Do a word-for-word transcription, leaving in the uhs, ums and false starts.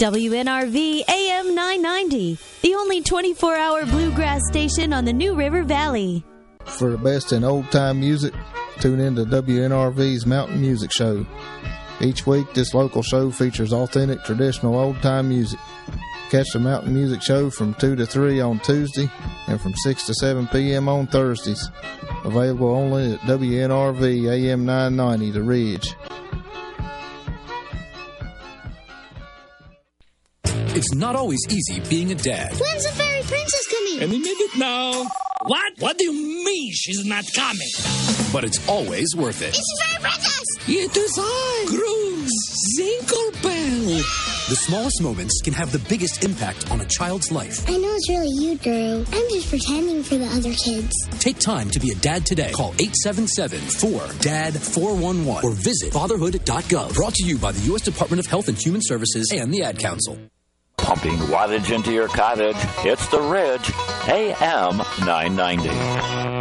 W N R V A M nine ninety, the only twenty-four hour bluegrass station on the New River Valley. For the best in old-time music, tune in to W N R V's Mountain Music Show. Each week, this local show features authentic, traditional, old-time music. Catch the Mountain Music Show from two to three on Tuesday and from six to seven p.m. on Thursdays. Available only at W N R V A M nine ninety, The Ridge. It's not always easy being a dad. When's the fairy princess coming? Any minute now. What? What do you mean she's not coming? But it's always worth it. It's the fairy princess! It is I, Grooves Zinklebell. The smallest moments can have the biggest impact on a child's life. I know it's really you, Drew. I'm just pretending for the other kids. Take time to be a dad today. Call eight seven seven, four, D A D, four one one or visit fatherhood dot gov. Brought to you by the U S Department of Health and Human Services and the Ad Council. Pumping wattage into your cottage. It's The Ridge, A M nine ninety.